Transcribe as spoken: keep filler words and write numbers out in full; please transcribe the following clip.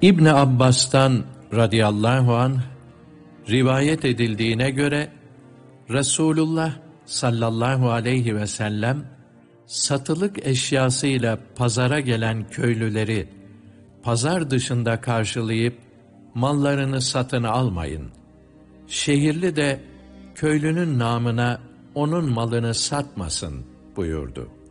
İbn Abbas'tan radıyallahu anh rivayet edildiğine göre Resulullah sallallahu aleyhi ve sellem satılık eşyasıyla pazara gelen köylüleri pazar dışında karşılayıp mallarını satın almayın. Şehirli de köylünün namına onun malını satmasın buyurdu.